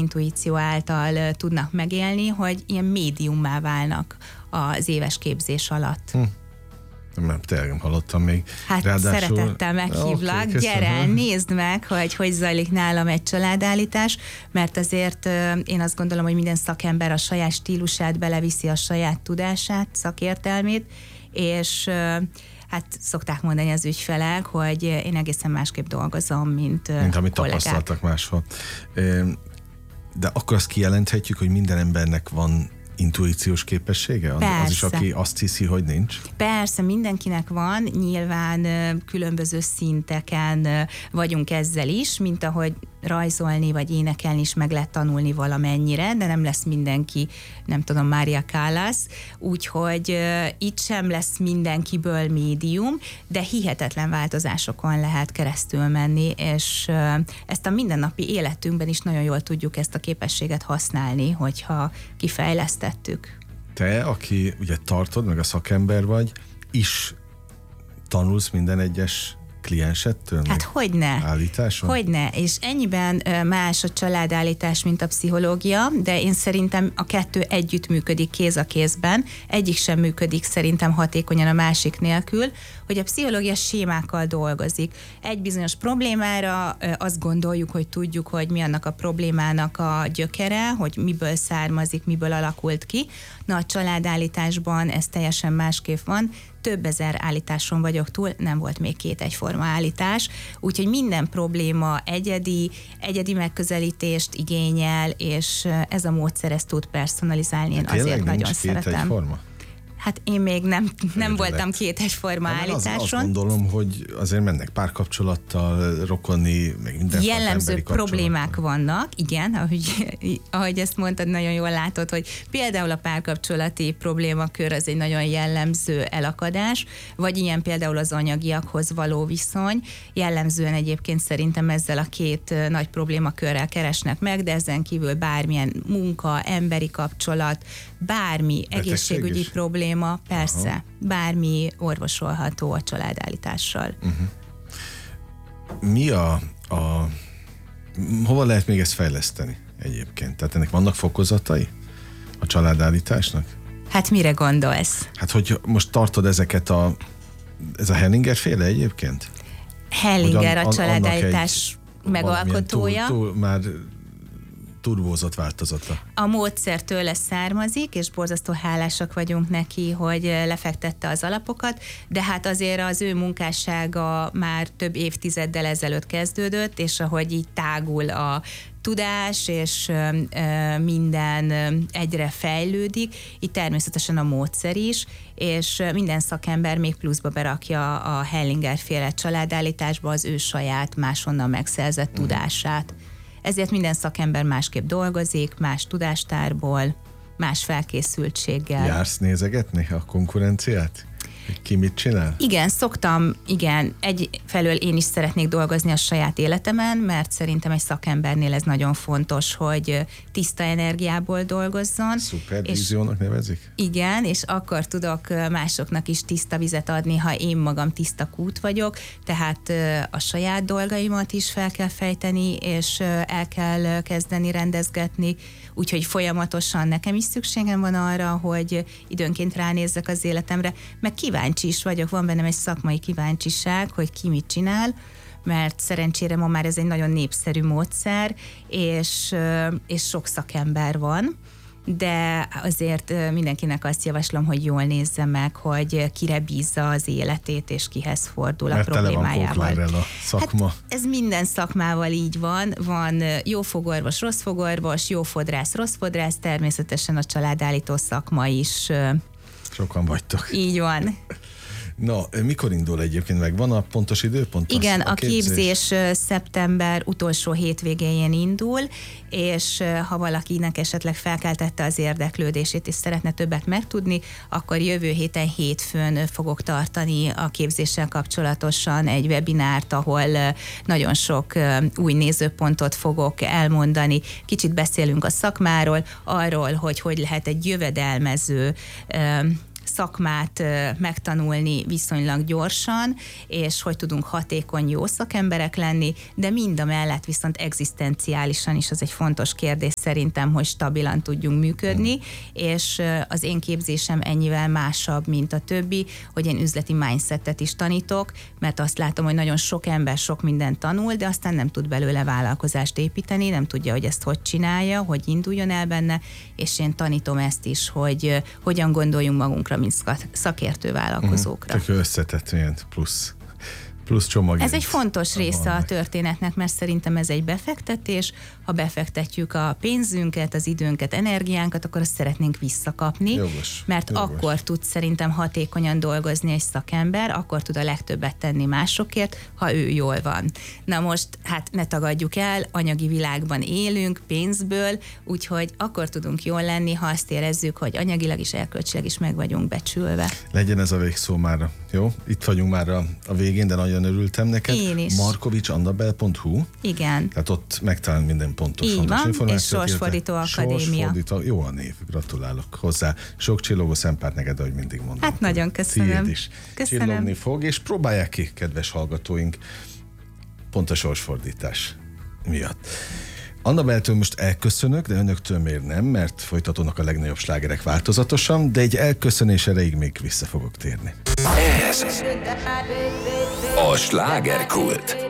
intuíció által tudnak megélni, hogy ilyen médiummá válnak az éves képzés alatt. Nem, tényleg nem hallottam még. Hát szeretettel meghívlak, gyere, nézd meg, hogy zajlik nálam egy családállítás, mert azért én azt gondolom, hogy minden szakember a saját stílusát beleviszi, a saját tudását, szakértelmét, és hát szokták mondani az ügyfelek, hogy én egészen másképp dolgozom, mint amit tapasztaltak máshol. De akkor azt kijelenthetjük, hogy minden embernek van intuíciós képessége? Persze. Az is, aki azt hiszi, hogy nincs? Persze, mindenkinek van, nyilván különböző szinteken vagyunk ezzel is, mint ahogy rajzolni vagy énekelni is meg lehet tanulni valamennyire, de nem lesz mindenki, nem tudom, Maria Callas, úgyhogy itt sem lesz mindenkiből médium, de hihetetlen változásokon lehet keresztül menni, és ezt a mindennapi életünkben is nagyon jól tudjuk ezt a képességet használni, hogyha kifejlesztettük. Te, aki ugye tartod, meg a szakember vagy, is tanulsz minden egyes kliensettől? Hát hogyne. Állításon? Hogyne, és ennyiben más a családállítás, mint a pszichológia, de én szerintem a kettő együtt működik kéz a kézben, egyik sem működik szerintem hatékonyan a másik nélkül, hogy a pszichológia sémákkal dolgozik. Egy bizonyos problémára azt gondoljuk, hogy tudjuk, hogy mi annak a problémának a gyökere, hogy miből származik, miből alakult ki. Na, a családállításban ez teljesen másképp van. Több ezer állításon vagyok túl, nem volt még 2 egyforma állítás, úgyhogy minden probléma egyedi megközelítést igényel, és ez a módszer ezt tud personalizálni, én azért nagyon szeretem. Egyforma? Hát én még nem voltam 2 egyforma állításon. Azt gondolom, hogy azért mennek párkapcsolattal, rokoni, meg minden jellemző problémák vannak, igen, ahogy ezt mondtad, nagyon jól látod, hogy például a párkapcsolati problémakör az egy nagyon jellemző elakadás, vagy ilyen például az anyagiakhoz való viszony. Jellemzően egyébként szerintem ezzel a 2 nagy problémakörrel keresnek meg, de ezen kívül bármilyen munka, emberi kapcsolat, bármi egészségügyi probléma, persze, aha, bármi orvosolható a családállítással. Mi hova lehet még ezt fejleszteni egyébként? Tehát ennek vannak fokozatai a családállításnak? Hát mire gondolsz? Hát, hogy most tartod ezeket ez a Hellinger féle egyébként? Hellinger a családállítás megalkotója. Már turbózott változata. A módszer tőle származik, és borzasztó hálásak vagyunk neki, hogy lefektette az alapokat, de hát azért az ő munkássága már több évtizeddel ezelőtt kezdődött, és ahogy így tágul a tudás, és minden egyre fejlődik, így természetesen a módszer is, és minden szakember még pluszba berakja a Hellinger féle családállításba az ő saját, máshonnan megszerzett tudását. Ezért minden szakember másképp dolgozik, más tudástárból, más felkészültséggel. Jársz nézegetni a konkurenciát? Ki mit csinál? Igen, szoktam, egyfelől én is szeretnék dolgozni a saját életemen, mert szerintem egy szakembernél ez nagyon fontos, hogy tiszta energiából dolgozzon. Szupervíziónak nevezik? Igen, és akkor tudok másoknak is tiszta vizet adni, ha én magam tiszta kút vagyok, tehát a saját dolgaimat is fel kell fejteni, és el kell kezdeni rendezgetni, úgyhogy folyamatosan nekem is szükségem van arra, hogy időnként ránézzek az életemre, meg kíváncsi is vagyok, van bennem egy szakmai kíváncsiság, hogy ki mit csinál, mert szerencsére ma már ez egy nagyon népszerű módszer, és sok szakember van, de azért mindenkinek azt javaslom, hogy jól nézze meg, hogy kire bízza az életét, és kihez fordul a problémájával. Mert tele van a szakma. Hát ez minden szakmával így van. Van jó fogorvos, rossz fogorvos, jó fodrász, rossz fodrász, természetesen a családállító szakma is. Sokan vagytok. Így van. Na, mikor indul egyébként, meg van a pontos időpont? Igen, a képzés szeptember utolsó hétvégéjén indul, és ha valakinek esetleg felkeltette az érdeklődését, és szeretne többet megtudni, akkor jövő héten hétfőn fogok tartani a képzéssel kapcsolatosan egy webinárt, ahol nagyon sok új nézőpontot fogok elmondani. Kicsit beszélünk a szakmáról, arról, hogy lehet egy jövedelmező szakmát megtanulni viszonylag gyorsan, és hogy tudunk hatékony, jó szakemberek lenni, de mind a mellett viszont egzisztenciálisan is az egy fontos kérdés szerintem, hogy stabilan tudjunk működni, és az én képzésem ennyivel másabb, mint a többi, hogy én üzleti mindsetet is tanítok, mert azt látom, hogy nagyon sok ember sok mindent tanul, de aztán nem tud belőle vállalkozást építeni, nem tudja, hogy ezt hogy csinálja, hogy induljon el benne, és én tanítom ezt is, hogy hogyan gondoljunk magunkra, mint szakértő vállalkozókra. Tök összetett, milyen plusz csomag. Ez egy fontos része a történetnek, mert szerintem ez egy befektetés. Ha befektetjük a pénzünket, az időnket, energiánkat, akkor azt szeretnénk visszakapni. Jogos. Akkor tud szerintem hatékonyan dolgozni egy szakember, akkor tud a legtöbbet tenni másokért, ha ő jól van. Na most, hát ne tagadjuk el, anyagi világban élünk, pénzből, úgyhogy akkor tudunk jól lenni, ha azt érezzük, hogy anyagilag is, erkölcsileg is meg vagyunk becsülve. Legyen ez a végszó már, jó? Itt vagyunk már a végén, de nagyon örültem neked. Én is. markovicsannabel.hu. Igen. Tehát ott megtalál minden pontos így fontos van, információt. és Sorsfordító Akadémia. Jó a név, gratulálok hozzá. Sok csillogó szempárt neked, ahogy mindig mondom. Hát nagyon köszönöm. Tiéd is. Köszönöm. Csillogni fog, és próbálják ki, kedves hallgatóink, pont a sorsfordítás miatt. Annabeltől most elköszönök, de önöktől miért nem, mert folytatódnak a legnagyobb slágerek változatosan, de egy elköszönés erejéig még vissza fogok térni. Ez a slágerkult.